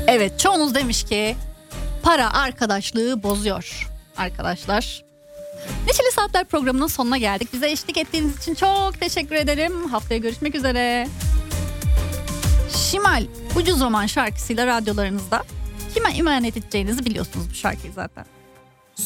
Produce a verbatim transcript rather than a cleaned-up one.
Evet, çoğunuz demiş ki para arkadaşlığı bozuyor arkadaşlar. Neşeli Saatler programının sonuna geldik. Bize eşlik ettiğiniz için çok teşekkür ederim. Haftaya görüşmek üzere. Şimal Ucuz Roman şarkısıyla radyolarınızda. Kime emanet edeceğinizi biliyorsunuz bu şarkıyı zaten.